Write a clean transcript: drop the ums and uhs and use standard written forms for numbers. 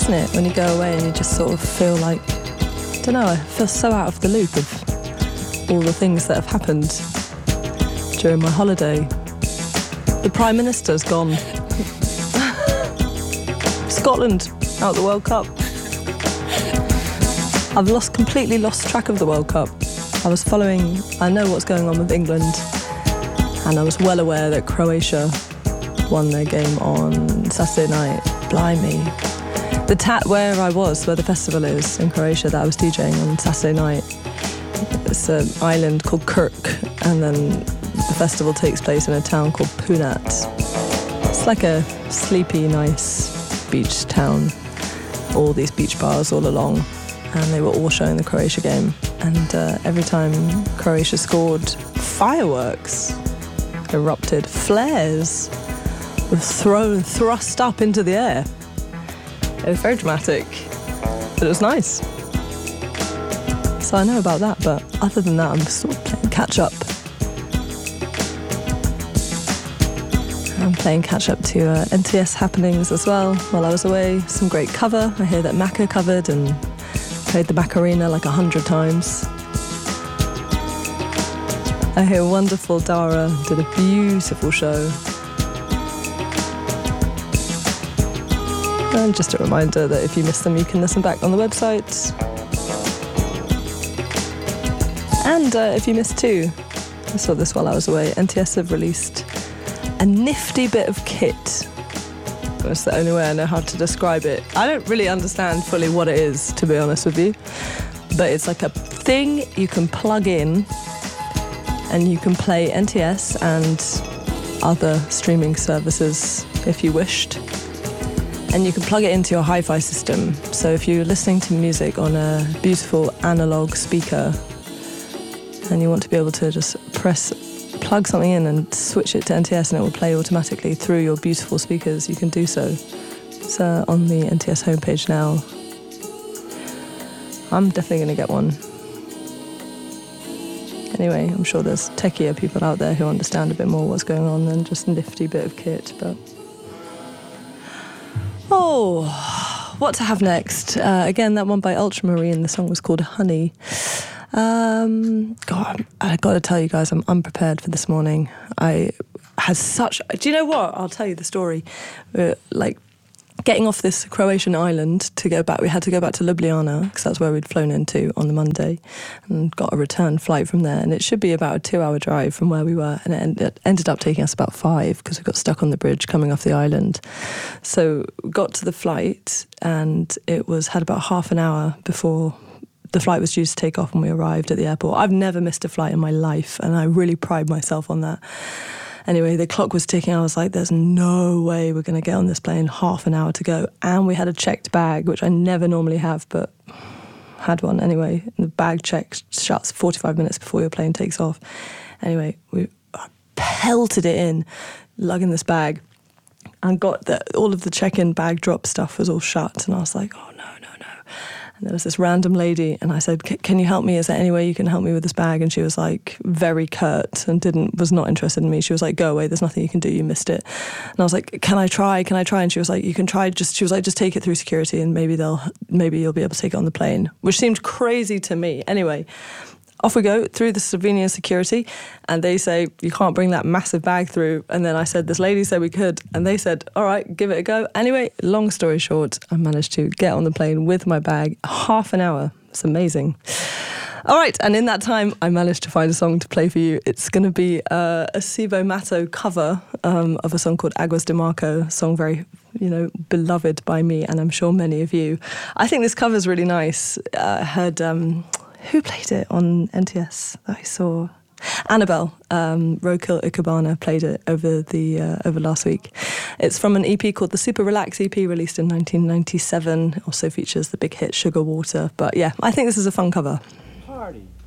isn't it? When you go away and you just sort of feel like, I don't know, I feel so out of the loop of all the things that have happened during my holiday. The Prime Minister's gone. Scotland out the World Cup. I've completely lost track of the World Cup. I know what's going on with England, and I was well aware that Croatia won their game on Saturday night. Blimey. Where the festival is in Croatia that I was DJing on Saturday night, it's an island called Kirk, and then the festival takes place in a town called Punat. It's like a sleepy, nice beach town. All these beach bars all along, and they were all showing the Croatia game. And every time Croatia scored, fireworks erupted, flares were thrust up into the air. It was very dramatic, but it was nice. So I know about that, but other than that, I'm sort of playing catch up. I'm playing catch up to NTS happenings as well while I was away. Some great cover. I hear that Macca covered and played the Macarena like 100 times. I hear wonderful Dara did a beautiful show. And just a reminder that if you missed them, you can listen back on the website. And if you missed too, I saw this while I was away, NTS have released a nifty bit of kit. That's the only way I know how to describe it. I don't really understand fully what it is, to be honest with you. But it's like a thing you can plug in and you can play NTS and other streaming services if you wished. And you can plug it into your hi-fi system. So if you're listening to music on a beautiful analog speaker and you want to be able to just plug something in and switch it to NTS and it will play automatically through your beautiful speakers, you can do so. It's on the NTS homepage now. I'm definitely going to get one. Anyway, I'm sure there's techier people out there who understand a bit more what's going on than just a nifty bit of kit, but... Oh, what to have next? Again, that one by Ultramarine. The song was called Honey. God, I got to tell you guys, I'm unprepared for this morning. I had such... Do you know what? I'll tell you the story. Getting off this Croatian island to go back, we had to go back to Ljubljana because that's where we'd flown into on the Monday and got a return flight from there. And it should be about a 2-hour drive from where we were. And it ended up taking us about 5 because we got stuck on the bridge coming off the island. So we got to the flight and it had about half an hour before the flight was due to take off when we arrived at the airport. I've never missed a flight in my life and I really pride myself on that. Anyway, the clock was ticking. I was like, there's no way we're going to get on this plane, half an hour to go. And we had a checked bag, which I never normally have, but had one anyway. The bag check shuts 45 minutes before your plane takes off. Anyway, we pelted it in, lugging this bag, and got all of the check-in bag drop stuff was all shut. And I was like, oh, no. And there was this random lady, and I said, can you help me? Is there any way you can help me with this bag? And she was like very curt and was not interested in me. She was like, go away, there's nothing you can do, you missed it. And I was like, can I try? And she was like, you can try, she was like, just take it through security and maybe you'll be able to take it on the plane, which seemed crazy to me. Anyway, off we go through the Slovenian security, and they say, you can't bring that massive bag through. And then I said, this lady said we could. And they said, all right, give it a go. Anyway, long story short, I managed to get on the plane with my bag, half an hour. It's amazing. All right, and in that time, I managed to find a song to play for you. It's going to be a Cibo Matto cover of a song called Aguas de Marco, a song very, beloved by me, and I'm sure many of you. I think this cover is really nice. I heard... who played it on NTS that I saw? Annabelle, Roadkill Ikebana played it over last week. It's from an EP called the Super Relax EP, released in 1997. It also features the big hit Sugar Water. But yeah, I think this is a fun cover. Party.